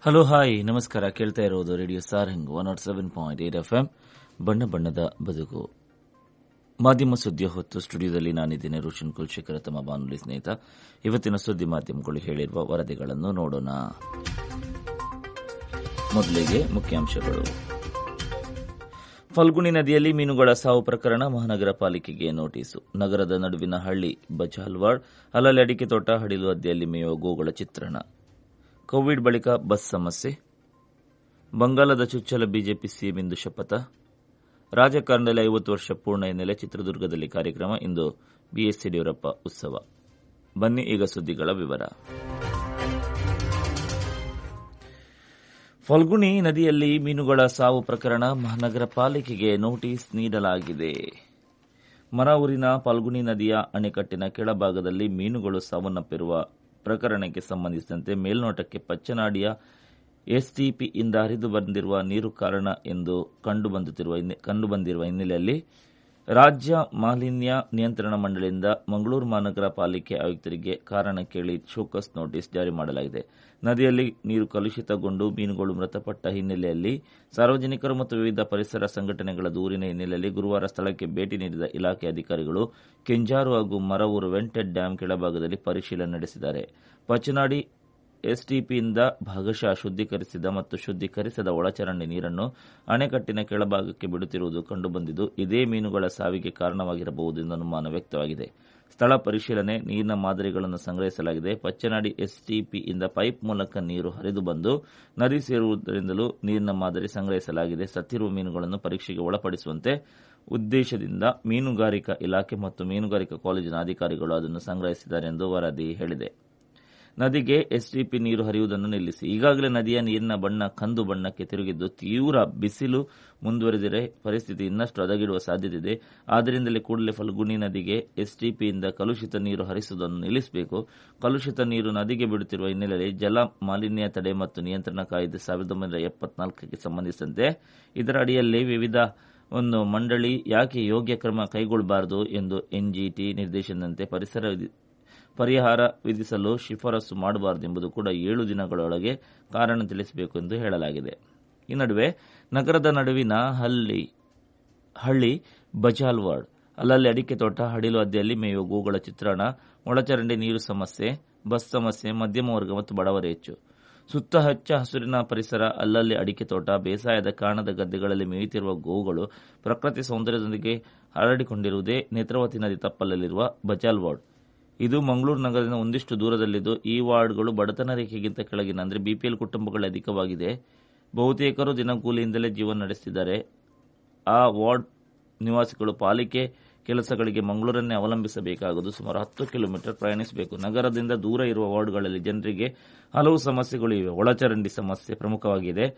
Hello hi ನಮಸ್ಕಾರ. ಕೇಳ್ತಾ ಇರೋದು ರೇಡಿಯೋ ಸಾರಂಗ್ 107.8 FM ಬಣ್ಣ ಬಣ್ಣದ ಬದುಕು. ಮಾಧ್ಯಮ ಸುದ್ದಿಯ ಹೊತ್ತು ಸ್ಟುಡಿಯೋದಲ್ಲಿ ನಾನಿದ್ದೇನೆ ರೋಷನ್ ಕುಲಶೇಖರ, ತಮ್ಮ ಬಾನುಲಿ ಸ್ನೇಹಿತ. ಇವತ್ತಿನ ಸುದ್ದಿ ಮಾಧ್ಯಮಗಳು ಹೇಳಿರುವ ವರದಿಗಳನ್ನು ನೋಡೋಣ. ಮೊದಲಿಗೆ ಮುಖ್ಯಾಂಶಗಳು. ಫಲ್ಗುಣಿ ನದಿಯಲ್ಲಿ ಮೀನುಗಳ ಸಾವು ಪ್ರಕರಣ, ಮಹಾನಗರ ಪಾಲಿಕೆಗೆ ನೋಟಿಸು. ನಗರದ ನಡುವಿನ ಹಳ್ಳಿ ಬಚಾಲ್ವಾಡ್, ಅಲ್ಲಲ್ಲಿ ಅಡಿಕೆ ತೋಟ, ಹಡಿಲು ಹದ್ದಿಯಲ್ಲಿ ಮೇಯುವ ಗೋಗಳ ಚಿತ್ರಣ. ಕೋವಿಡ್ ಬಳಿಕ ಬಸ್ ಸಮಸ್ಯೆ, ಬಂಗಾಲದ ಚುಚ್ಚಲ ಬಿಜೆಪಿ ಸಿಎಂ ಇಂದು ಶಪಥ. ರಾಜಕಾರಣದಲ್ಲಿ 50 ವರ್ಷ ಪೂರ್ಣ ಹಿನ್ನೆಲೆ ಚಿತ್ರದುರ್ಗದಲ್ಲಿ ಕಾರ್ಯಕ್ರಮ. ಇಂದು ಬಿಎಸ್ ಯಡಿಯೂರಪ್ಪ ಉತ್ಸವ. ಬನ್ನಿ ಈಗ ಸುದ್ದಿಗಳ ವಿವರ. ಫಲ್ಗುಣಿ ನದಿಯಲ್ಲಿ ಮೀನುಗಳ ಸಾವು ಪ್ರಕರಣ, ಮಹಾನಗರ ಪಾಲಿಕೆಗೆ ನೋಟಿಸ್ ನೀಡಲಾಗಿದೆ. ಮರಾವೂರಿನ ಫಲ್ಗುಣಿ ನದಿಯ ಅಣೆಕಟ್ಟಿನ ಕೆಳಭಾಗದಲ್ಲಿ ಮೀನುಗಳು ಸಾವನ್ನಪ್ಪಿರುವ ಪ್ರಕರಣಕ್ಕೆ ಸಂಬಂಧಿಸಿದಂತೆ ಮೇಲ್ನೋಟಕ್ಕೆ ಪಚ್ಚನಾಡಿಯ ಎಸ್ಟಿಪಿಯಿಂದ ಹರಿದು ಬಂದಿರುವ ನೀರು ಕಾರಣ ಎಂದು ಕಂಡುಬಂದಿರುವ ಹಿನ್ನೆಲೆಯಲ್ಲಿ ರಾಜ್ಯ ಮಾಲಿನ್ಯ ನಿಯಂತ್ರಣ ಮಂಡಳಿಯಿಂದ ಮಂಗಳೂರು ಮಹಾನಗರ ಪಾಲಿಕೆ ಆಯುಕ್ತರಿಗೆ ಕಾರಣ ಕೇಳಿ ಶೋಕಸ್ ನೋಟಿಸ್ ಜಾರಿ ಮಾಡಲಾಗಿದೆ. ನದಿಯಲ್ಲಿ ನೀರು ಕಲುಷಿತಗೊಂಡು ಮೀನುಗಳು ಮೃತಪಟ್ಟ ಹಿನ್ನೆಲೆಯಲ್ಲಿ ಸಾರ್ವಜನಿಕರು ಮತ್ತು ವಿವಿಧ ಪರಿಸರ ಸಂಘಟನೆಗಳ ದೂರಿನ ಹಿನ್ನೆಲೆಯಲ್ಲಿ ಗುರುವಾರ ಸ್ಥಳಕ್ಕೆ ಭೇಟಿ ನೀಡಿದ ಇಲಾಖೆ ಅಧಿಕಾರಿಗಳು ಕೆಂಜಾರು ಹಾಗೂ ಮರವೂರು ವೆಂಟೆಡ್ ಡ್ಯಾಂ ಕೆಳಭಾಗದಲ್ಲಿ ಪರಿಶೀಲನೆ ನಡೆಸಿದ್ದಾರೆ. ಪಚ್ಚನಾಡಿ ಎಸ್ಟಿಪಿಯಿಂದ ಭಾಗಶಃ ಶುದ್ದೀಕರಿಸಿದ ಮತ್ತು ಶುದ್ದೀಕರಿಸದ ಒಳಚರಂಡಿ ನೀರನ್ನು ಅಣೆಕಟ್ಟಿನ ಕೆಳಭಾಗಕ್ಕೆ ಬಿಡುತ್ತಿರುವುದು ಕಂಡುಬಂದಿದ್ದು, ಇದೇ ಮೀನುಗಳ ಸಾವಿಗೆ ಕಾರಣವಾಗಿರಬಹುದು ಎಂದು ಅನುಮಾನ ವ್ಯಕ್ತವಾಗಿದೆ. ಸ್ಥಳ ಪರಿಶೀಲನೆ, ನೀರಿನ ಮಾದರಿಗಳನ್ನು ಸಂಗ್ರಹಿಸಲಾಗಿದೆ. ಪಚ್ಚನಾಡಿ ಎಸ್ಟಿಪಿಯಿಂದ ಪೈಪ್ ಮೂಲಕ ನೀರು ಹರಿದು ಬಂದು ನದಿ ಸೇರುವುದರಿಂದಲೂ ನೀರಿನ ಮಾದರಿ ಸಂಗ್ರಹಿಸಲಾಗಿದೆ. ಸತ್ತಿರುವ ಮೀನುಗಳನ್ನು ಪರೀಕ್ಷೆಗೆ ಒಳಪಡಿಸುವಂತೆ ಉದ್ದೇಶದಿಂದ ಮೀನುಗಾರಿಕಾ ಇಲಾಖೆ ಮತ್ತು ಮೀನುಗಾರಿಕಾ ಕಾಲೇಜಿನ ಅಧಿಕಾರಿಗಳು ಅದನ್ನು ಸಂಗ್ರಹಿಸಿದ್ದಾರೆ ಎಂದು ವರದಿ ಹೇಳಿದೆ. ನದಿಗೆ ಎಸ್ಟಿಪಿ ನೀರು ಹರಿಯುವುದನ್ನು ನಿಲ್ಲಿಸಿ. ಈಗಾಗಲೇ ನದಿಯ ನೀರಿನ ಬಣ್ಣ ಕಂದು ಬಣ್ಣಕ್ಕೆ ತಿರುಗಿದ್ದು, ತೀವ್ರ ಬಿಸಿಲು ಮುಂದುವರೆದರೆ ಪರಿಸ್ಥಿತಿ ಇನ್ನಷ್ಟು ಹದಗೆಡುವ ಸಾಧ್ಯತೆ ಇದೆ. ಆದ್ದರಿಂದಲೇ ಕೂಡಲೇ ಫಲ್ಗುಣಿ ನದಿಗೆ ಎಸ್ಟಿಪಿಯಿಂದ ಕಲುಷಿತ ನೀರು ಹರಿಸುವುದನ್ನು ನಿಲ್ಲಿಸಬೇಕು. ಕಲುಷಿತ ನೀರು ನದಿಗೆ ಬಿಡುತ್ತಿರುವ ಹಿನ್ನೆಲೆಯಲ್ಲಿ ಜಲ ಮಾಲಿನ್ಯ ತಡೆ ಮತ್ತು ನಿಯಂತ್ರಣ ಕಾಯ್ದೆ 1974ಕ್ಕೆ ಸಂಬಂಧಿಸಿದಂತೆ ಇದರ ಅಡಿಯಲ್ಲಿ ವಿವಿಧ ಒಂದು ಮಂಡಳಿ ಯಾಕೆ ಯೋಗ್ಯ ಕ್ರಮ ಕೈಗೊಳ್ಳಬಾರದು ಎಂದು ಎನ್ಜಿಟಿ ನಿರ್ದೇಶನದಂತೆ ಪರಿಹಾರ ವಿಧಿಸಲು ಶಿಫಾರಸು ಮಾಡಬಾರದು ಎಂಬುದು ಕೂಡ 7 ದಿನಗಳೊಳಗೆ ಕಾರಣ ತಿಳಿಸಬೇಕು ಎಂದು ಹೇಳಲಾಗಿದೆ. ಈ ನಡುವೆ ನಗರದ ನಡುವಿನ ಹಳ್ಳಿ ಬಚಾಲ್ವಾಡ್, ಅಲ್ಲಲ್ಲಿ ಅಡಿಕೆ ತೋಟ, ಹಡಿಲು ಹದ್ದಿಯಲ್ಲಿ ಮೇಯುವ ಗೋಗಳ ಚಿತ್ರಣ, ಒಳಚರಂಡಿ ನೀರು ಸಮಸ್ಯೆ, ಬಸ್ ಸಮಸ್ಯೆ, ಮಧ್ಯಮ ವರ್ಗ ಮತ್ತು ಬಡವರೇ ಹೆಚ್ಚು. ಸುತ್ತ ಹಚ್ಚ ಹಸುರಿನ ಪರಿಸರ, ಅಲ್ಲಲ್ಲಿ ಅಡಿಕೆ ತೋಟ, ಬೇಸಾಯದ ಕಾಣದ ಗದ್ದೆಗಳಲ್ಲಿ ಮೇಯುತ್ತಿರುವ ಗೋಗಳು ಪ್ರಕೃತಿ ಸೌಂದರ್ಯದೊಂದಿಗೆ ಹರಡಿಕೊಂಡಿರುವುದೇ ನೇತ್ರಾವತಿ ನದಿ ತಪ್ಪಲಲ್ಲಿರುವ ಬಚಾಲ್ವಾಡ್. ಇದು ಮಂಗಳೂರು ನಗರದಿಂದ ಒಂದಿಷ್ಟು ದೂರದಲ್ಲಿದ್ದು, ಈ ವಾರ್ಡ್ಗಳು ಬಡತನ ರೇಖೆಗಿಂತ ಕೆಳಗಿನ ಅಂದರೆ ಬಿಪಿಎಲ್ ಕುಟುಂಬಗಳು ಅಧಿಕವಾಗಿದೆ. ಬಹುತೇಕರು ದಿನಗೂಲಿಯಿಂದಲೇ ಜೀವನ ನಡೆಸುತ್ತಿದ್ದಾರೆ. ಆ ವಾರ್ಡ್ ನಿವಾಸಿಗಳು ಪಾಲಿಕೆ ಕೆಲಸಗಳಿಗೆ ಮಂಗಳೂರನ್ನೇ ಅವಲಂಬಿಸಬೇಕಾಗುವುದು. ಸುಮಾರು 10 ಕಿಲೋಮೀಟರ್ ಪ್ರಯಾಣಿಸಬೇಕು. ನಗರದಿಂದ ದೂರ ಇರುವ ವಾರ್ಡ್ಗಳಲ್ಲಿ ಜನರಿಗೆ ಹಲವು ಸಮಸ್ಯೆಗಳು ಇವೆ. ಒಳಚರಂಡಿ ಸಮಸ್ಯೆ ಪ್ರಮುಖವಾಗಿದೆ.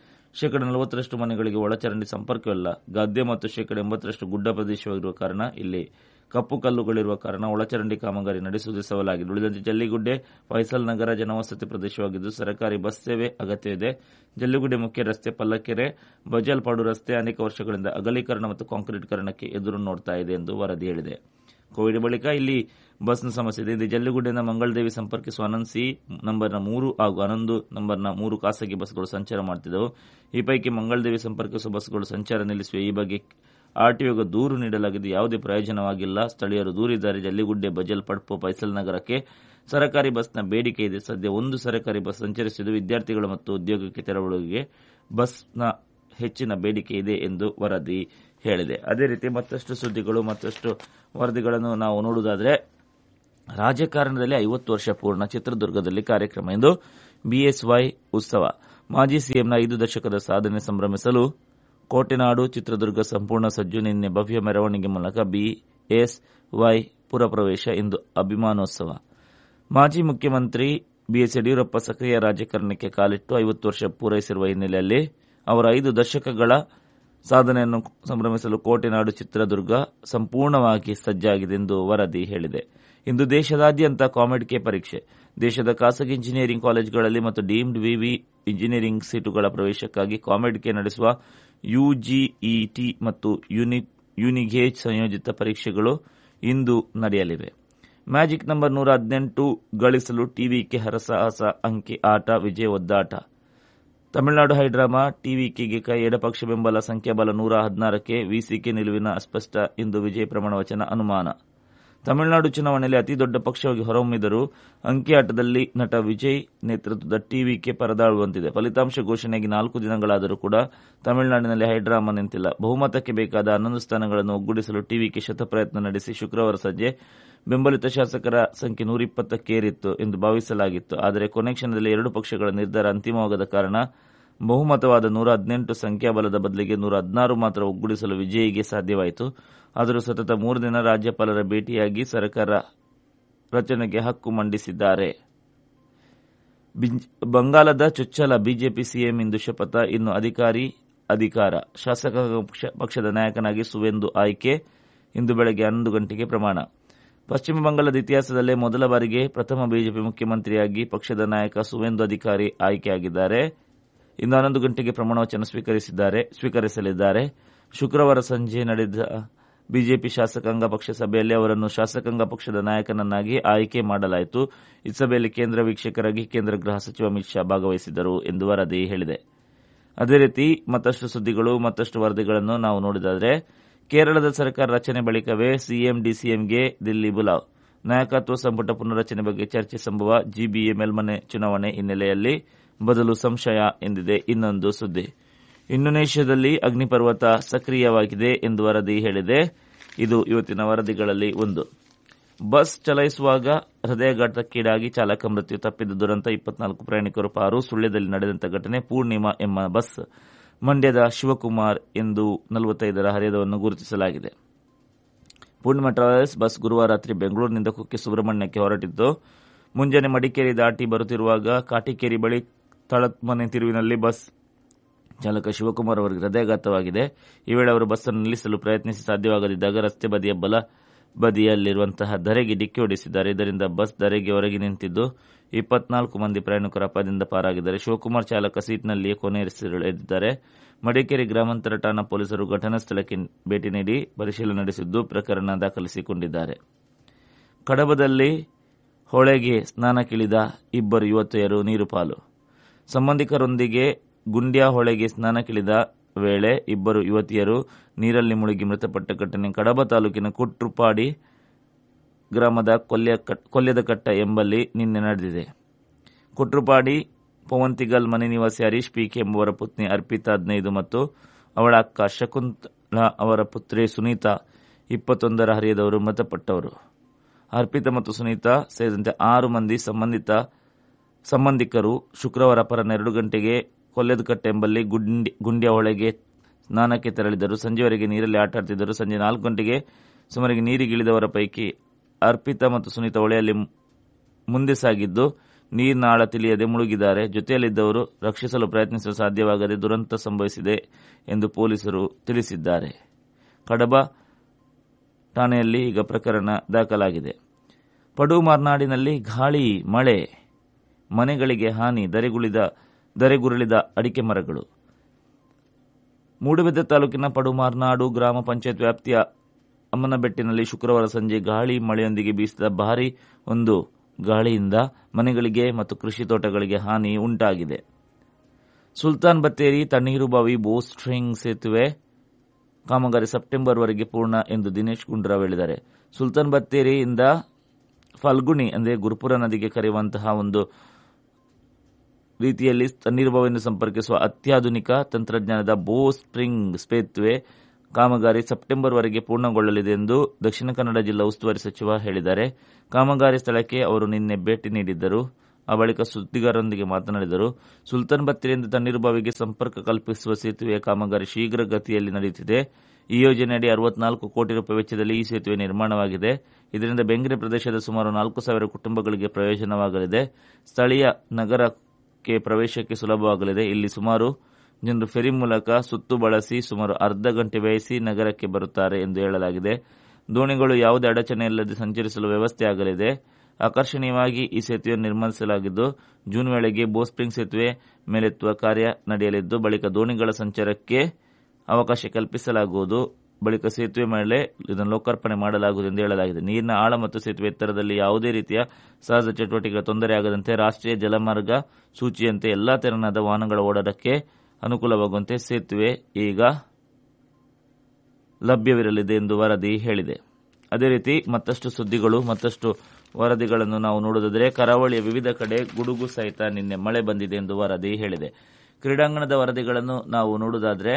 40% ಮನೆಗಳಿಗೆ ಒಳಚರಂಡಿ ಸಂಪರ್ಕವಿಲ್ಲ. ಗದ್ದೆ ಮತ್ತು 80% ಗುಡ್ಡ ಪ್ರದೇಶವಾಗಿರುವ ಕಾರಣ, ಇಲ್ಲಿ ಕಪ್ಪು ಕಲ್ಲುಗಳಿರುವ ಕಾರಣ ಒಳಚರಂಡಿ ಕಾಮಗಾರಿ ನಡೆಸುವುದೇ ಸವಾಲಾಗಿದೆ. ಉಳಿದಂತೆ ಜಲ್ಲಿಗುಡ್ಡೆ, ಫೈಸಲ್ ನಗರ ಜನವಸತಿ ಪ್ರದೇಶವಾಗಿದ್ದು ಸರ್ಕಾರಿ ಬಸ್ ಸೇವೆ ಅಗತ್ಯವಿದೆ. ಜಲ್ಲಿಗುಡ್ಡೆ ಮುಖ್ಯ ರಸ್ತೆ, ಪಲ್ಲಕೆರೆ, ಬಜಾಲ್ಪಾಡು ರಸ್ತೆ ಅನೇಕ ವರ್ಷಗಳಿಂದ ಅಗಲೀಕರಣ ಮತ್ತು ಕಾಂಕ್ರೀಟೀಕರಣಕ್ಕೆ ಎದುರು ನೋಡ್ತಾ ಇದೆ ಎಂದು ವರದಿ ಹೇಳಿದೆ. ಕೋವಿಡ್ ಬಳಿಕ ಇಲ್ಲಿ ಬಸ್ನ ಸಮಸ್ಯೆ ಇದೆ. ಜಲ್ಲಿಗುಡ್ಡೆಯಿಂದ ಮಂಗಳದೇವಿ ಸಂಪರ್ಕಿಸುವ ಆನಂದ್ ಸಿ ನಂಬರ್ನ 3 ಹಾಗೂ 11 ನಂಬರ್ನ 3 ಖಾಸಗಿ ಬಸ್ಗಳು ಸಂಚಾರ ಮಾಡುತ್ತಿದ್ದವು. ಈ ಪೈಕಿ ಮಂಗಳದೇವಿ ಸಂಪರ್ಕಿಸುವ ಬಸ್ಗಳು ಸಂಚಾರ ನಿಲ್ಲಿಸಿವೆ. ಈ ಬಗ್ಗೆ ಆರ್ಟಿಒಗೆ ದೂರು ನೀಡಲಾಗಿದ್ದು ಯಾವುದೇ ಪ್ರಯೋಜನವಾಗಿಲ್ಲ. ಸ್ಥಳೀಯರು ದೂರಿದ್ದಾರೆ. ಜಲ್ಲಿಗುಡ್ಡೆ, ಬಜಲ್, ಪಡ್ಪು, ಫೈಸಲ್ ನಗರಕ್ಕೆ ಸರಕಾರಿ ಬಸ್ನ ಬೇಡಿಕೆ ಇದೆ. ಸದ್ಯ 1 ಸರಕಾರಿ ಬಸ್ ಸಂಚರಿಸಿದ್ದು, ವಿದ್ಯಾರ್ಥಿಗಳು ಮತ್ತು ಉದ್ಯೋಗಕ್ಕೆ ತೆರಳುವವರಿಗೆ ಬಸ್ನ ಹೆಚ್ಚಿನ ಬೇಡಿಕೆ ಇದೆ ಎಂದು ವರದಿ ಹೇಳಿದೆ. ಅದೇ ರೀತಿ ಮತ್ತಷ್ಟು ಸುದ್ದಿಗಳು, ಮತ್ತಷ್ಟು ವರದಿಗಳನ್ನು ನಾವು ನೋಡುವುದಾದರೆ, ರಾಜಕಾರಣದಲ್ಲಿ 50 ವರ್ಷ ಪೂರ್ಣ ಚಿತ್ರದುರ್ಗದಲ್ಲಿ ಕಾರ್ಯಕ್ರಮ. ಎಂದು ಬಿಎಸ್ವೈ ಉತ್ಸವ. ಮಾಜಿ ಸಿಎಂನ 5 ದಶಕದ ಸಾಧನೆ ಸಂಭ್ರಮಿಸಲು ಕೋಟೆನಾಡು ಚಿತ್ರದುರ್ಗ ಸಂಪೂರ್ಣ ಸಜ್ಜು. ನಿನ್ನೆ ಭವ್ಯ ಮೆರವಣಿಗೆ ಮೂಲಕ ಬಿಎಸ್ವೈ ಪುರಪ್ರವೇಶ. ಇಂದು ಅಭಿಮಾನೋತ್ಸವ. ಮಾಜಿ ಮುಖ್ಯಮಂತ್ರಿ ಬಿಎಸ್ ಯಡಿಯೂರಪ್ಪ ಸಕ್ರಿಯ ರಾಜಕಾರಣಕ್ಕೆ ಕಾಲಿಟ್ಟು 50 ವರ್ಷ ಪೂರೈಸಿರುವ ಹಿನ್ನೆಲೆಯಲ್ಲಿ ಅವರ 5 ದಶಕಗಳ ಸಾಧನೆಯನ್ನು ಸಂಭ್ರಮಿಸಲು ಕೋಟೆನಾಡು ಚಿತ್ರದುರ್ಗ ಸಂಪೂರ್ಣವಾಗಿ ಸಜ್ಜಾಗಿದೆ ಎಂದು ವರದಿ ಹೇಳಿದೆ. ಇಂದು ದೇಶದಾದ್ಯಂತ ಕಾಮೆಡ್-ಕೆ ಪರೀಕ್ಷೆ. ದೇಶದ ಖಾಸಗಿ ಇಂಜಿನಿಯರಿಂಗ್ ಕಾಲೇಜುಗಳಲ್ಲಿ ಮತ್ತು ಡೀಮ್ಡ್ ವಿವಿ ಇಂಜಿನಿಯರಿಂಗ್ ಸೀಟುಗಳ ಪ್ರವೇಶಕ್ಕಾಗಿ ಕಾಮೆಡ್-ಕೆ ನಡೆಸುವ ಯುಜಿಇಟಿ ಮತ್ತು ಯುನಿಗೇಜ್ ಸಂಯೋಜಿತ ಪರೀಕ್ಷೆಗಳು ಇಂದು ನಡೆಯಲಿವೆ. ಮ್ಯಾಜಿಕ್ ನಂಬರ್ 118 ಗಳಿಸಲು ಟಿವಿಕೆ ಹರಸಾಹಸ. ಅಂಕಿ ಆಟ, ವಿಜಯ ಒದ್ದಾಟ. ತಮಿಳುನಾಡು ಹೈಡ್ರಾಮಾ ಟಿವಿಕೆಗೆ ಕೈ ಎಡಪಕ್ಷ ಬೆಂಬಲ ಸಂಖ್ಯಾಬಲ 116ಕ್ಕೆ ವಿಸಿಕೆ ನಿಲುವಿನ ಅಸ್ಪಷ್ಟ ಇಂದು ವಿಜಯ ಪ್ರಮಾಣ ವಚನ ಅನುಮಾನ. ತಮಿಳುನಾಡು ಚುನಾವಣೆಯಲ್ಲಿ ಅತಿದೊಡ್ಡ ಪಕ್ಷವಾಗಿ ಹೊರಹೊಮ್ಮಿದರೂ ಅಂಕಿಯಾಟದಲ್ಲಿ ನಟ ವಿಜಯ್ ನೇತೃತ್ವದ ಟಿವಿಕೆ ಪರದಾಡುವಂತಿದೆ. ಫಲಿತಾಂಶ ಘೋಷಣೆಯಾಗಿ 4 ದಿನಗಳಾದರೂ ಕೂಡ ತಮಿಳುನಾಡಿನಲ್ಲಿ ಹೈಡ್ರಾಮಾ ನಿಂತಿಲ್ಲ. ಬಹುಮತಕ್ಕೆ ಬೇಕಾದ 11 ಸ್ಥಾನಗಳನ್ನು ಒಗ್ಗೂಡಿಸಲು ಟಿವಿಕೆ ಶತಪ್ರಯತ್ನ ನಡೆಸಿ ಶುಕ್ರವಾರ ಸಂಜೆ ಬೆಂಬಲಿತ ಶಾಸಕರ ಸಂಖ್ಯೆ 120ಕ್ಕೇರಿತ್ತು ಎಂದು ಭಾವಿಸಲಾಗಿತ್ತು. ಆದರೆ ಕೊನೆ ಕ್ಷಣದಲ್ಲಿ ಎರಡೂ ಪಕ್ಷಗಳ ನಿರ್ಧಾರ ಅಂತಿಮವಾಗದ ಕಾರಣ ಬಹುಮತವಾದ 118 ಸಂಖ್ಯಾಬಲದ ಬದಲಿಗೆ 116 ಮಾತ್ರ ಒಗ್ಗೂಡಿಸಲು ವಿಜಯ್ಗೆ ಸಾಧ್ಯವಾಯಿತು. ಆದರೂ ಸತತ 3 ದಿನ ರಾಜ್ಯಪಾಲರ ಭೇಟಿಯಾಗಿ ಸರ್ಕಾರ ರಚನೆಗೆ ಹಕ್ಕು ಮಂಡಿಸಿದ್ದಾರೆ. ಬಂಗಾಲದ ಚೊಚ್ಚಲ ಬಿಜೆಪಿ ಸಿಎಂ ಇಂದು ಶಪಥ, ಇನ್ನು ಅಧಿಕಾರ. ಶಾಸಕಾಂಗ ಪಕ್ಷದ ನಾಯಕನಾಗಿ ಸುವೇಂದು ಆಯ್ಕೆ. ಇಂದು ಬೆಳಗ್ಗೆ 11 ಗಂಟೆಗೆ ಪ್ರಮಾಣ. ಪಶ್ಚಿಮ ಬಂಗಾಳದ ಇತಿಹಾಸದಲ್ಲೇ ಮೊದಲ ಬಾರಿಗೆ ಪ್ರಥಮ ಬಿಜೆಪಿ ಮುಖ್ಯಮಂತ್ರಿಯಾಗಿ ಪಕ್ಷದ ನಾಯಕ ಸುವೇಂದು ಅಧಿಕಾರಿ ಆಯ್ಕೆಯಾಗಿದ್ದಾರೆ. ಇಂದು 11 ಗಂಟೆಗೆ ಪ್ರಮಾಣವಚನ ಸ್ವೀಕರಿಸಲಿದ್ದಾರೆ. ಶುಕ್ರವಾರ ಸಂಜೆ ನಡೆದ ಬಿಜೆಪಿ ಶಾಸಕಾಂಗ ಪಕ್ಷ ಸಭೆಯಲ್ಲಿ ಅವರನ್ನು ಶಾಸಕಾಂಗ ಪಕ್ಷದ ನಾಯಕನನ್ನಾಗಿ ಆಯ್ಕೆ ಮಾಡಲಾಯಿತು. ಈ ಸಭೆಯಲ್ಲಿ ಕೇಂದ್ರ ವೀಕ್ಷಕರಾಗಿ ಕೇಂದ್ರ ಗೃಹ ಸಚಿವ ಅಮಿತ್ ಶಾ ಭಾಗವಹಿಸಿದ್ದರು ಎಂದು ವರದಿ ಹೇಳಿದೆ. ಅದೇ ರೀತಿ ಮತ್ತಷ್ಟು ಸುದ್ದಿಗಳು, ಮತ್ತಷ್ಟು ವರದಿಗಳನ್ನು ನಾವು ನೋಡಿದರೆ, ಕೇರಳದ ಸರ್ಕಾರ ರಚನೆ ಬಳಿಕವೇ ಸಿಎಂ ಡಿಸಿಎಂಗೆ ದಿಲ್ಲಿ ಬುಲಾವ್. ನಾಯಕತ್ವ ಸಂಪುಟ ಪುನರ್ರಚನೆ ಬಗ್ಗೆ ಚರ್ಚೆ ಸಂಭವ. ಜಿಬಿಎ ಮೇಲ್ಮನೆ ಚುನಾವಣೆ ಹಿನ್ನೆಲೆಯಲ್ಲಿ ಬದಲು ಸಂಶಯ ಎಂದಿದೆ ಇನ್ನೊಂದು ಸುದ್ದಿ. ಇಂಡೋನೇಷ್ಯಾದಲ್ಲಿ ಅಗ್ನಿಪರ್ವತ ಸಕ್ರಿಯವಾಗಿದೆ ಎಂದು ವರದಿ ಹೇಳಿದೆ. ಇದು ಇವತ್ತಿನ ವರದಿಗಳಲ್ಲಿ ಒಂದು. ಬಸ್ ಚಲಾಯಿಸುವಾಗ ಹೃದಯಾಘಾತಕ್ಕೀಡಾಗಿ ಚಾಲಕ ಮೃತ್ಯು ತಪ್ಪಿದ ದುರಂತ. 24 ಪ್ರಯಾಣಿಕರು ಪಾರು. ಸುಳ್ಯದಲ್ಲಿ ನಡೆದಂತ ಘಟನೆ. ಪೂರ್ಣಿಮಾ ಎಂಬ ಬಸ್. ಮಂಡ್ಯದ ಶಿವಕುಮಾರ್ ಎಂದು 45ರ ಹರಿಯದವನ್ನು ಗುರುತಿಸಲಾಗಿದೆ. ಪೂರ್ಣಿಮಾ ಟ್ರಾವೆಲ್ಸ್ ಬಸ್ ಗುರುವಾರ ರಾತ್ರಿ ಬೆಂಗಳೂರಿನಿಂದ ಕುಕ್ಕೆ ಸುಬ್ರಹ್ಮಣ್ಯಕ್ಕೆ ಹೊರಟಿದ್ದು, ಮುಂಜಾನೆ ಮಡಿಕೇರಿ ದಾಟಿ ಬರುತ್ತಿರುವಾಗ ಕಾಟಿಕೇರಿ ಬಳಿ ತಳತ್ಮನೆ ತಿರುವಿನಲ್ಲಿ ಬಸ್ ಚಾಲಕ ಶಿವಕುಮಾರ್ ಅವರಿಗೆ ಹೃದಯಾಘಾತವಾಗಿದೆ. ಈ ವೇಳೆ ಅವರು ಬಸ್ಸನ್ನು ನಿಲ್ಲಿಸಲು ಪ್ರಯತ್ನಿಸಿ ಸಾಧ್ಯವಾಗದಿದ್ದಾಗ ರಸ್ತೆ ಬದಿಯ ಬಲ ಬದಿಯಲ್ಲಿರುವಂತಹ ಧರೆಗೆ ಡಿಕ್ಕಿ ಹೊಡೆಸಿದ್ದಾರೆ. ಇದರಿಂದ ಬಸ್ ಧರೆಗೆ ಹೊರಗೆ ನಿಂತಿದ್ದು 24 ಮಂದಿ ಪ್ರಯಾಣಿಕರು ಅಪಾಯದಿಂದ ಪಾರಾಗಿದ್ದಾರೆ. ಶಿವಕುಮಾರ್ ಚಾಲಕ ಸೀಟ್ನಲ್ಲಿಯೇ ಕೊನೆಯುಸಿರೆಳೆದಿದ್ದಾರೆ. ಮಡಿಕೇರಿ ಗ್ರಾಮಾಂತರ ಠಾಣಾ ಪೊಲೀಸರು ಘಟನಾ ಸ್ಥಳಕ್ಕೆ ಭೇಟಿ ನೀಡಿ ಪರಿಶೀಲನೆ ನಡೆಸಿದ್ದು ಪ್ರಕರಣ ದಾಖಲಿಸಿಕೊಂಡಿದ್ದಾರೆ. ಕಡಬದಲ್ಲಿ ಹೊಳೆಗೆ ಸ್ನಾನಕ್ಕಿಳಿದ 2 ಯುವತಿಯರು ನೀರು ಪಾಲು. ಸಂಬಂಧಿಕರೊಂದಿಗೆ ಗುಂಡ್ಯಾ ಹೊಳೆಗೆ ಸ್ನಾನಕ್ಕಿಳಿದ ವೇಳೆ 2 ಯುವತಿಯರು ನೀರಲ್ಲಿ ಮುಳುಗಿ ಮೃತಪಟ್ಟ ಘಟನೆ ಕಡಬ ತಾಲೂಕಿನ ಕುಟ್ರುಪಾಡಿ ಗ್ರಾಮದ ಕೊಲ್ಯದಕಟ್ಟ ಎಂಬಲ್ಲಿ ನಿನ್ನೆ ನಡೆದಿದೆ. ಕುಟ್ರುಪಾಡಿ ಪವಂತಿಗಲ್ ಮನೆ ನಿವಾಸಿ ಹರೀಶ್ ಪಿಕೆ ಎಂಬುವರ ಪತ್ನಿ ಅರ್ಪಿತಾ 15 ಮತ್ತು ಅವಳ ಅಕ್ಕ ಶಕುಂತಲಾ ಅವರ ಪುತ್ರಿ ಸುನೀತಾ 21ರ ಹರಿಯದವರು ಮೃತಪಟ್ಟವರು. ಅರ್ಪಿತಾ ಮತ್ತು ಸುನೀತಾ ಸೇರಿದಂತೆ 6 ಮಂದಿ ಸಂಬಂಧಿಕರು ಶುಕ್ರವಾರ ಅಪರಾಹ್ನ 2 ಗಂಟೆಗೆ ಕೊಲ್ಯದಕಟ್ಟೆ ಎಂಬಲ್ಲಿ ಗುಂಡ್ಯಾ ಹೊಳೆಗೆ ಸ್ನಾನಕ್ಕೆ ತೆರಳಿದರು. ಸಂಜೆವರೆಗೆ ನೀರಲ್ಲಿ ಆಟ ಆಡುತ್ತಿದ್ದರು. ಸಂಜೆ 4 ಗಂಟೆಗೆ ಸುಮಾರಿಗೆ ನೀರಿಗಿಳಿದವರ ಪೈಕಿ ಅರ್ಪಿತಾ ಮತ್ತು ಸುನೀತಾ ಹೊಳೆಯಲ್ಲಿ ಮುಂದೆ ಸಾಗಿದ್ದು ನೀರಿನ ಆಳ ತಿಳಿಯದೆ ಮುಳುಗಿದ್ದಾರೆ. ಜೊತೆಯಲ್ಲಿದ್ದವರು ರಕ್ಷಿಸಲು ಪ್ರಯತ್ನಿಸಲು ಸಾಧ್ಯವಾಗದೆ ದುರಂತ ಸಂಭವಿಸಿದೆ ಎಂದು ಪೊಲೀಸರು ತಿಳಿಸಿದ್ದಾರೆ. ಕಡಬ ಠಾಣೆಯಲ್ಲಿ ಈಗ ಪ್ರಕರಣ ದಾಖಲಾಗಿದೆ. ಪಡುಮಾರ್ನಾಡಿನಲ್ಲಿ ಗಾಳಿ ಮಳೆ, ಮನೆಗಳಿಗೆ ಹಾನಿ, ಧರೆಗುರುಳಿದ ಅಡಿಕೆ ಮರಗಳು. ಮೂಡುಬಿದ್ರೆ ತಾಲೂಕಿನ ಪಡುಮಾರ್ನಾಡು ಗ್ರಾಮ ಪಂಚಾಯತ್ ವ್ಯಾಪ್ತಿಯ ಅಮ್ಮನಬೆಟ್ಟಿನಲ್ಲಿ ಶುಕ್ರವಾರ ಸಂಜೆ ಗಾಳಿ ಮಳೆಯೊಂದಿಗೆ ಬೀಸಿದ ಭಾರೀ ಒಂದು ಗಾಳಿಯಿಂದ ಮನೆಗಳಿಗೆ ಮತ್ತು ಕೃಷಿ ತೋಟಗಳಿಗೆ ಹಾನಿ ಉಂಟಾಗಿದೆ. ಸುಲ್ತಾನ್ ಬತ್ತೇರಿ ತಣ್ಣೀರುಬಾವಿ ಬೋಸ್ಟ್ರಿಂಗ್ ಸೇತುವೆ ಕಾಮಗಾರಿ ಸೆಪ್ಟೆಂಬರ್ವರೆಗೆ ಪೂರ್ಣ ಎಂದು ದಿನೇಶ್ ಗುಂಡೂರಾವ್ ಹೇಳಿದ್ದಾರೆ. ಸುಲ್ತಾನ್ ಬತ್ತೇರಿಯಿಂದ ಫಲ್ಗುಣಿ ಅಂದರೆ ಗುರುಪುರ ನದಿಗೆ ಕರೆಯುವಂತಹ ಒಂದು ರೀತಿಯಲ್ಲಿ ತಣ್ಣೀರುಬಾವಿಯನ್ನು ಸಂಪರ್ಕಿಸುವ ಅತ್ಯಾಧುನಿಕ ತಂತ್ರಜ್ಞಾನದ ಬೋಸ್ಟ್ರಿಂಗ್ ಸೇತುವೆ ಕಾಮಗಾರಿ ಸೆಪ್ಟೆಂಬರ್ವರೆಗೆ ಪೂರ್ಣಗೊಳ್ಳಲಿದೆ ಎಂದು ದಕ್ಷಿಣ ಕನ್ನಡ ಜಿಲ್ಲಾ ಉಸ್ತುವಾರಿ ಸಚಿವ ಹೇಳಿದ್ದಾರೆ. ಕಾಮಗಾರಿ ಸ್ಥಳಕ್ಕೆ ಅವರು ನಿನ್ನೆ ಭೇಟಿ ನೀಡಿದ್ದರು. ಆ ಬಳಿಕ ಸುದ್ದಿಗಾರರೊಂದಿಗೆ ಮಾತನಾಡಿದರು. ಸುಲ್ತಾನ್ ಬತ್ತೇರಿಯಿಂದ ತಣ್ಣೀರುಬಾವಿಗೆ ಸಂಪರ್ಕ ಕಲ್ಪಿಸುವ ಸೇತುವೆಯ ಕಾಮಗಾರಿ ಶೀಘ್ರ ಗತಿಯಲ್ಲಿ ನಡೆಯುತ್ತಿದೆ. ಈ ಯೋಜನೆಯಡಿ 64 ಕೋಟಿ ರೂಪಾಯಿ ವೆಚ್ಚದಲ್ಲಿ ಈ ಸೇತುವೆ ನಿರ್ಮಾಣವಾಗಿದೆ. ಇದರಿಂದ ಬೆಂಗ್ರೆ ಪ್ರದೇಶದ ಸುಮಾರು 4,000 ಕುಟುಂಬಗಳಿಗೆ ಪ್ರಯೋಜನವಾಗಲಿದೆ. ಸ್ಥಳೀಯ ನಗರಕ್ಕೆ ಪ್ರವೇಶಕ್ಕೆ ಸುಲಭವಾಗಲಿದೆ. ಇಲ್ಲಿ ಸುಮಾರು ಜನರು ಫೆರಿ ಮೂಲಕ ಸುತ್ತು ಬಳಸಿ ಸುಮಾರು ಅರ್ಧ ಗಂಟೆ ವ್ಯಯಿಸಿ ನಗರಕ್ಕೆ ಬರುತ್ತಾರೆ ಎಂದು ಹೇಳಲಾಗಿದೆ. ದೋಣಿಗಳು ಯಾವುದೇ ಅಡಚಣೆ ಇಲ್ಲದೆ ಸಂಚರಿಸಲು ವ್ಯವಸ್ಥೆ ಆಗಲಿದೆ. ಆಕರ್ಷಣೀಯವಾಗಿ ಈ ಸೇತುವೆಯನ್ನು ನಿರ್ಮಿಸಲಾಗಿದ್ದು, ಜೂನ್ ವೇಳೆಗೆ ಬೋಸ್ಟ್ರಿಂಗ್ ಸೇತುವೆ ಮೇಲೆತ್ತುವ ಕಾರ್ಯ ನಡೆಯಲಿದ್ದು, ಬಳಿಕ ದೋಣಿಗಳ ಸಂಚಾರಕ್ಕೆ ಅವಕಾಶ ಕಲ್ಪಿಸಲಾಗುವುದು ಬಳಿಕ ಸೇತುವೆ ಮೇಲೆ ಇದನ್ನು ಲೋಕಾರ್ಪಣೆ ಮಾಡಲಾಗುವುದು ಎಂದು ಹೇಳಲಾಗಿದೆ. ನೀರಿನ ಆಳ ಮತ್ತು ಸೇತುವೆ ಎತ್ತರದಲ್ಲಿ ಯಾವುದೇ ರೀತಿಯ ಸಹಜ ಚಟುವಟಿಕೆಗಳ ತೊಂದರೆಯಾಗದಂತೆ ರಾಷ್ಟ್ರೀಯ ಜಲಮಾರ್ಗ ಸೂಚಿಯಂತೆ ಎಲ್ಲಾ ತೆರನಾದ ವಾಹನಗಳ ಓಡಾಟಕ್ಕೆ ಅನುಕೂಲವಾಗುವಂತೆ ಸೇತುವೆ ಈಗ ಲಭ್ಯವಿರಲಿದೆ ಎಂದು ವರದಿ ಹೇಳಿದೆ. ಅದೇ ರೀತಿ ಮತ್ತಷ್ಟು ಸುದ್ದಿಗಳು, ಮತ್ತಷ್ಟು ವರದಿಗಳನ್ನು ನಾವು ನೋಡುವುದಾದರೆ, ಕರಾವಳಿಯ ವಿವಿಧ ಕಡೆ ಗುಡುಗು ಸಹಿತ ನಿನ್ನೆ ಮಳೆ ಬಂದಿದೆ ಎಂದು ವರದಿ ಹೇಳಿದೆ. ಕ್ರೀಡಾಂಗಣದ ವರದಿಗಳನ್ನು ನಾವು ನೋಡುವುದಾದರೆ,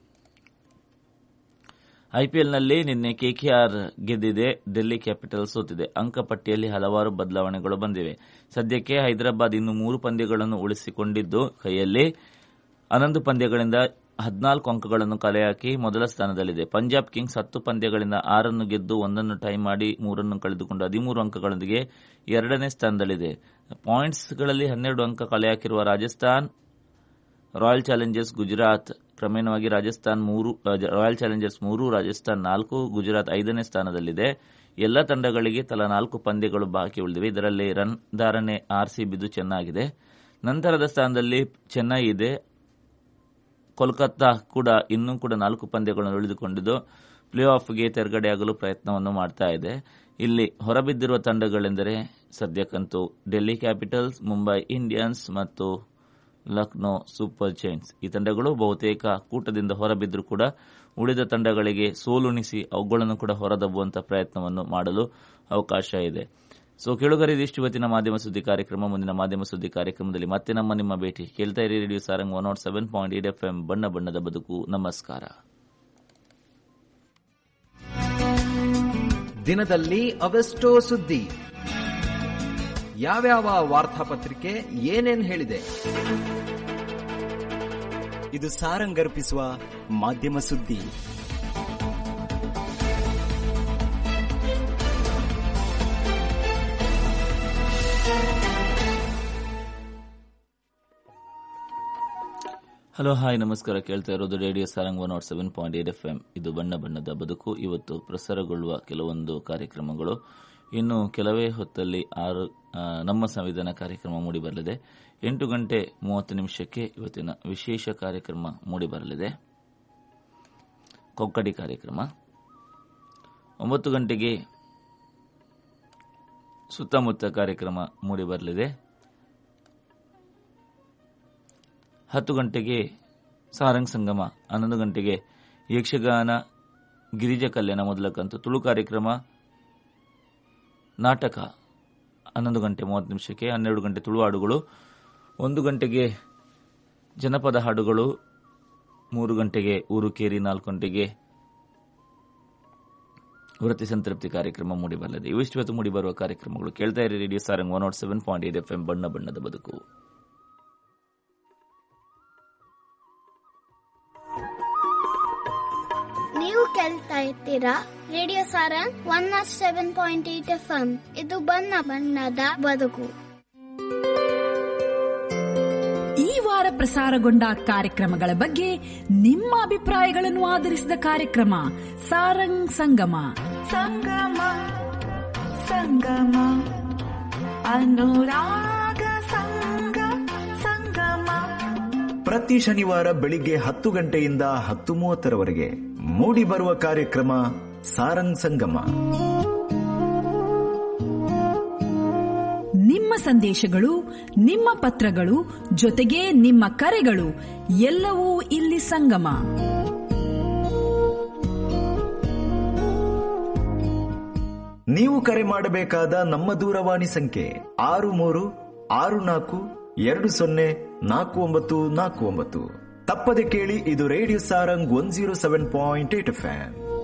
ಐಪಿಎಲ್ನಲ್ಲಿ ನಿನ್ನೆ ಕೆಕೆಆರ್ ಗೆದ್ದಿದೆ, ಡೆಲ್ಲಿ ಕ್ಯಾಪಿಟಲ್ಸ್ ಸೋತಿದೆ. ಅಂಕಪಟ್ಟಿಯಲ್ಲಿ ಹಲವಾರು ಬದಲಾವಣೆಗಳು ಬಂದಿವೆ. ಸದ್ಯಕ್ಕೆ ಹೈದರಾಬಾದ್ ಇನ್ನು 3 ಪಂದ್ಯಗಳನ್ನು ಉಳಿಸಿಕೊಂಡಿದ್ದು ಕೈಯಲ್ಲಿ 11 ಪಂದ್ಯಗಳಿಂದ 14 ಅಂಕಗಳನ್ನು ಕಲೆ ಹಾಕಿ ಮೊದಲ ಸ್ಥಾನದಲ್ಲಿದೆ. ಪಂಜಾಬ್ ಕಿಂಗ್ಸ್ 10 ಪಂದ್ಯಗಳಿಂದ 6 ಗೆದ್ದು 1 ಟೈ ಮಾಡಿ 3 ಕಳೆದುಕೊಂಡು 13 ಅಂಕಗಳೊಂದಿಗೆ 2ನೇ ಸ್ಥಾನದಲ್ಲಿದೆ. ಪಾಯಿಂಟ್ಸ್ಗಳಲ್ಲಿ 12 ಅಂಕ ಕಲೆ ಹಾಕಿರುವ ರಾಜಸ್ಥಾನ್ ರಾಯಲ್ ಚಾಲೆಂಜರ್ಸ್ ಗುಜರಾತ್ ಕ್ರಮೇಣವಾಗಿ ರಾಯಲ್ ಚಾಲೆಂಜರ್ಸ್ 3, ರಾಜಸ್ಥಾನ್ 4, ಗುಜರಾತ್ 5ನೇ ಸ್ಥಾನದಲ್ಲಿದೆ. ಎಲ್ಲ ತಂಡಗಳಿಗೆ ತಲಾ 4 ಪಂದ್ಯಗಳು ಬಾಕಿ ಉಳಿದಿವೆ. ಇದರಲ್ಲಿ ರನ್ ಧಾರಣೆ ಆರ್ಸಿಬಿದು ಚೆನ್ನಾಗಿದೆ. ನಂತರದ ಸ್ಥಾನದಲ್ಲಿ ಚೆನ್ನೈ ಇದೆ. ಕೋಲ್ಕತ್ತಾ ಕೂಡ ಇನ್ನೂ 4 ಪಂದ್ಯಗಳನ್ನು ಉಳಿದುಕೊಂಡಿದ್ದು ಪ್ಲೇ ಆಫ್ಗೆ ತೆರಗಡೆಯಾಗಲು ಪ್ರಯತ್ನವನ್ನು ಮಾಡ್ತಾ ಇದೆ. ಇಲ್ಲಿ ಹೊರಬಿದ್ದಿರುವ ತಂಡಗಳೆಂದರೆ ಸದ್ಯಕ್ಕಂತೂ ಡೆಲ್ಲಿ ಕ್ಯಾಪಿಟಲ್ಸ್, ಮುಂಬೈ ಇಂಡಿಯನ್ಸ್ ಮತ್ತು ಲಕ್ನೋ ಸೂಪರ್ ಜೈಂಟ್ಸ್. ಈ ತಂಡಗಳು ಬಹುತೇಕ ಕೂಟದಿಂದ ಹೊರಬಿದ್ದರೂ ಕೂಡ ಉಳಿದ ತಂಡಗಳಿಗೆ ಸೋಲುಣಿಸಿ ಅವುಗಳನ್ನು ಕೂಡ ಹೊರದಬ್ಬುವಂತಹ ಪ್ರಯತ್ನವನ್ನು ಮಾಡಲು ಅವಕಾಶ ಇದೆ. ಸೊ ಕೇಳುಗರೆ, ಇದಿಷ್ಟು ಇವತ್ತಿನ ಮಾಧ್ಯಮ ಸುದ್ದಿ ಕಾರ್ಯಕ್ರಮ. ಮುಂದಿನ ಮಾಧ್ಯಮ ಸುದ್ದಿ ಕಾರ್ಯಕ್ರಮದಲ್ಲಿ ಮತ್ತೆ ನಿಮ್ಮ ಭೇಟಿ. ಕೇಳ್ತಾ ಇರಿ ರೇಡಿಯೋ ಸಾರಂಗ್ 107.8 FM, ಬಣ್ಣ ಬಣ್ಣದ ಬದುಕು. ನಮಸ್ಕಾರ. ದಿನದಲ್ಲಿ ಅವೆಷ್ಟೋ ಸುದ್ದಿ, ಯಾವ್ಯಾವ ವಾರ್ತಾಪತ್ರಿಕೆ ಏನೇನ್ ಹೇಳಿದೆ, ಇದು ಸಾರಂಗ್ ಅರ್ಪಿಸುವ ಮಾಧ್ಯಮ ಸುದ್ದಿ. ಹಲೋ, ಹಾಯ್, ನಮಸ್ಕಾರ. ಕೇಳ್ತಾ ಇರೋದು ರೇಡಿಯೋ ಸಾರಂಗ್ 107.8 FM. ಇದು ಬಣ್ಣ ಬಣ್ಣದ ಬದುಕು. ಇವತ್ತು ಪ್ರಸಾರಗೊಳ್ಳುವ ಕೆಲವೊಂದು ಕಾರ್ಯಕ್ರಮಗಳು ಇನ್ನು ಕೆಲವೇ ಹೊತ್ತಲ್ಲಿ ನಮ್ಮ ಸಂವಿಧಾನ ಕಾರ್ಯಕ್ರಮ ಮೂಡಿಬರಲಿದೆ. 8:30 ಇವತ್ತಿನ ವಿಶೇಷ ಕಾರ್ಯಕ್ರಮ ಮೂಡಿಬರಲಿದೆ, ಕೊಕ್ಕಡಿ ಕಾರ್ಯಕ್ರಮ. 9 ಗಂಟೆಗೆ ಸುತ್ತಮುತ್ತ ಕಾರ್ಯಕ್ರಮ ಮೂಡಿಬರಲಿದೆ. 10 ಗಂಟೆಗೆ ಸಾರಂಗ್ ಸಂಗಮ. 11 ಗಂಟೆಗೆ ಯಕ್ಷಗಾನ ಗಿರಿಜಾ ಕಲ್ಯಾಣ ಮೊದಲ ಕಂತು ತುಳು ಕಾರ್ಯಕ್ರಮ ನಾಟಕ 11:30 12 ಗಂಟೆ ತುಳು ಹಾಡುಗಳು, 1 ಗಂಟೆಗೆ ಜನಪದ ಹಾಡುಗಳು, 3 ಗಂಟೆಗೆ ಊರು ಕೇರಿ, 4 ಗಂಟೆಗೆ ವೃತ್ತಿ ಸಂತೃಪ್ತಿ ಕಾರ್ಯಕ್ರಮ ಮೂಡಿಬರಲಿದೆ. ಇವಿಷ್ಟು ಇವತ್ತು ಮೂಡಿಬರುವ ಕಾರ್ಯಕ್ರಮಗಳು. ಕೇಳ್ತಾ ಇರಿ ರೇಡಿಯೋ ಸಾರಂಗ್ 107.8 FM, ಬಣ್ಣ ಬಣ್ಣದ ಬದುಕು. ನೀವು ಕೇಳ್ತಾ ಇರ್ತೀರಾ ರೇಡಿಯೋ ಸಾರಂಗ್ 107.8 FM. ಇದು ಬಣ್ಣ ಬಣ್ಣದ ಬದುಕು. ಈ ವಾರ ಪ್ರಸಾರಗೊಂಡ ಕಾರ್ಯಕ್ರಮಗಳ ಬಗ್ಗೆ ನಿಮ್ಮ ಅಭಿಪ್ರಾಯಗಳನ್ನು ಆಧರಿಸಿದ ಕಾರ್ಯಕ್ರಮ ಸಾರಂಗ್ ಸಂಗಮ. ಸಂಗಮ ಸಂಗಮ ಅನುರಾಗ ಸಂಗಮ ಪ್ರತಿ ಶನಿವಾರ ಬೆಳಿಗ್ಗೆ 10 ಗಂಟೆಯಿಂದ 10:30 ಮೂಡಿ ಬರುವ ಕಾರ್ಯಕ್ರಮ ಸಾರಂಗ್ ಸಂಗಮ. ನಿಮ್ಮ ಸಂದೇಶಗಳು, ನಿಮ್ಮ ಪತ್ರಗಳು, ಜೊತೆಗೆ ನಿಮ್ಮ ಕರೆಗಳು ಎಲ್ಲವೂ ಇಲ್ಲಿ ಸಂಗಮ. ನೀವು ಕರೆ ಮಾಡಬೇಕಾದ ನಮ್ಮ ದೂರವಾಣಿ ಸಂಖ್ಯೆ 6364204949. ತಪ್ಪದೆ ಕೇಳಿ, ಇದು ರೇಡಿಯೋ ಸಾರಂಗ್ 107.8 FM.